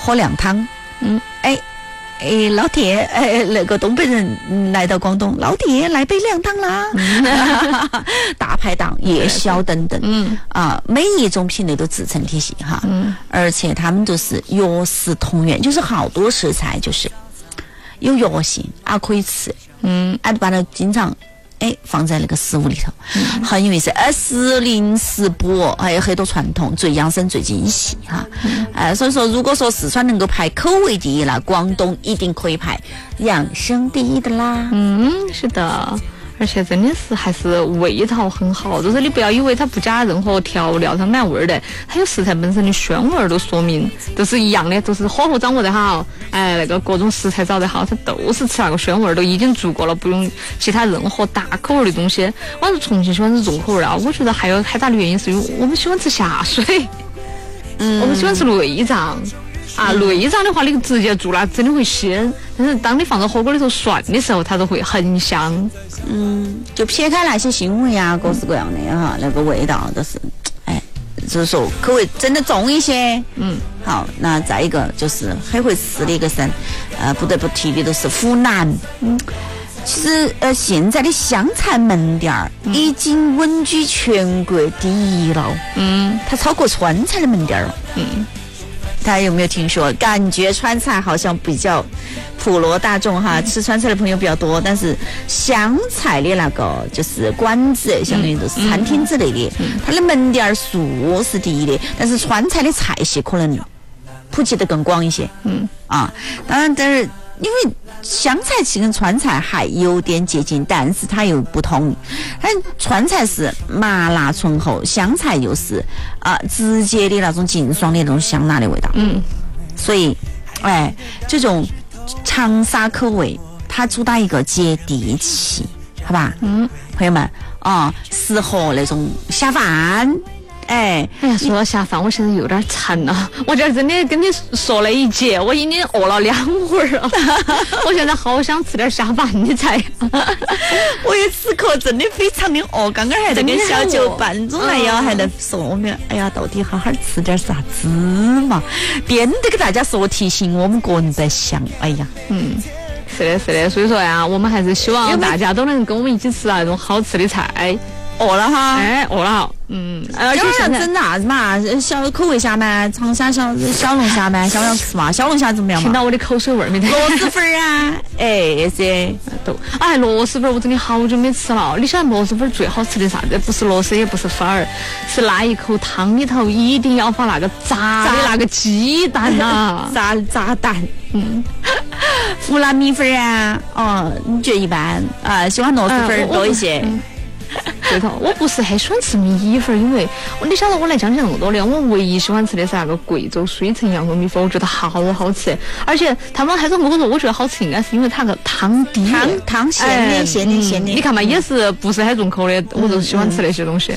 喝凉汤。老铁，那个东北人来到广东，老铁来杯凉汤啦，大排档、夜宵等等，每一种品类都自成体系哈，而且他们都是药食同源，就是好多食材就是有药性啊，可以吃，把它经常放在那个食物里头，很有意思。时灵时补，还有很多传统，最养生最精细哈。所以说，如果说四川能够排口味第一，那广东一定可以排养生第一的啦。 是的。而且真的是还是味道很好，就是你不要以为它不加任何调料它蛮味儿的，它有食材本身的鲜味儿都说明都是一样的，都是火候掌握得好，那个各种食材找得好，它都是吃那个鲜味儿都已经足够了，不用其他任何大口味的东西。我是重庆喜欢吃重口味啊，我觉得还有很大的原因是因为我们喜欢吃下水，我们喜欢吃内脏。内脏的话你直接做了真的会鲜，但是当你放到火锅里头涮的时候它都会很香。 就撇开那些腥味啊各式各样的哈，那个味道都是就是说口味真的重一些。好，那再一个就是很会吃的一个省，不得不提的都是湖南。其实现在的湘菜门店已经稳居全国第一了。它超过川菜的门店了。大家有没有听说？感觉川菜好像比较普罗大众哈，吃川菜的朋友比较多，但是湘菜的那个就是馆子，相当于都是餐厅之类的，它的门店数是第一的，但是川菜的菜系可能普及得更广一些。当然，但是因为湘菜其实跟川菜还有点接近，但是它又不同。但川菜是麻辣醇厚，湘菜又是直接的那种劲爽的那种香辣的味道。所以这种长沙口味它主打一个接地气，好吧？朋友们适合那种下饭。 说到下饭，我现在有点馋了。我这真的跟你说了一节，我已经饿了2会儿了。我现在好想吃点下饭的菜。 我也此刻真的非常的饿，刚刚还在跟小九拌中来呀，还在说我们到底好好吃点啥子嘛？边得给大家说提醒我们个人在想， 是的，所以说呀，我们还是希望大家都能跟我们一起吃那种好吃的菜。 饿了哈， 饿了。 而且想整啥子嘛？小口味虾嘛，长沙小龙虾嘛，想不想吃嘛？小龙虾怎么样嘛？ 听到我的口水味没得？ 螺蛳粉啊，这都螺蛳粉我真的好久没吃了。你晓得螺蛳粉最好吃的啥子？不是螺蛳也不是粉儿，是那一口汤里头一定要放那个炸的那个鸡蛋啊， 炸蛋。湖南米粉啊，你觉得一般喜欢螺蛳粉多一些。 对头，我不是很喜欢吃米粉，因为你晓得我来江西那么多年，我唯一喜欢吃的是那个贵州水城羊肉米粉，我觉得好好吃。而且他们还是跟我说，我觉得好吃应该是因为它个汤底， 汤咸的。 你看嘛，也是不是很重口的，我就喜欢吃那些东西。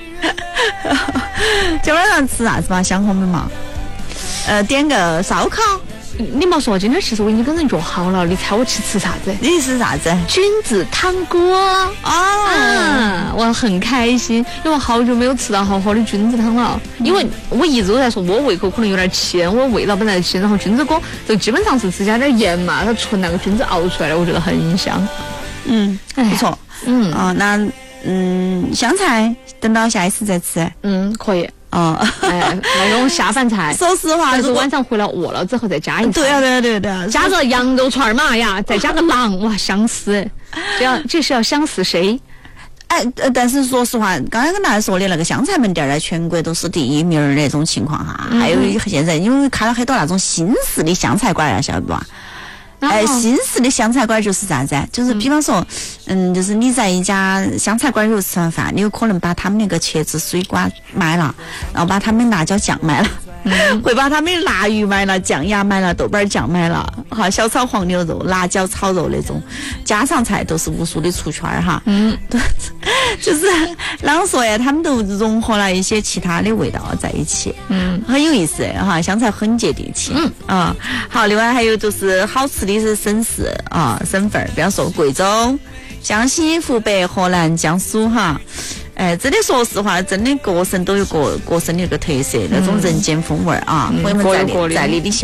今晚上吃啥子嘛？想好没嘛？点个烧烤。 你莫说，今天其实我已经跟人约好了，你猜我去吃啥子？ 你吃啥子？ 菌子汤锅我很开心，因为我好久没有吃到好喝的菌子汤了。因为我一直都在说我胃口可能有点咸，我味道本来咸，然后菌子锅就基本上是只加点盐嘛，它纯那个菌子熬出来的，我觉得很香。 不错。那香菜等到下一次再吃。 可以。那种下饭菜， 说实话， 但是晚上回来饿了之后再加一次。 对啊， 加个羊肉串嘛呀，再加个馕，哇，香死！这是要香死谁？ 但是说实话，刚才跟大家说的那个湘菜门店在全国都是第一名的那种情况哈。还有现在因为看了很多那种新式的湘菜馆呀，晓得不？新式的湘菜馆就是啥子？就是比方说，就是你在一家湘菜馆如果吃完饭，你有可能把他们那个茄子水瓜买了，然后把他们辣椒酱买了，会把他们辣鱼买了，酱鸭买了，豆瓣酱买了，小炒黄牛肉、辣椒炒肉那种家常菜都是无数的出圈哈。就是啷说呀，他们都融合了一些其他的味道在一起，很有意思哈，湘菜很接地气。好，另外还有就是好吃的是省市省份，比方说贵州、江西、湖北、河南、江苏哈。真的说实话，真的各省都有各省的一个特色，那种人间风味啊，我们在你的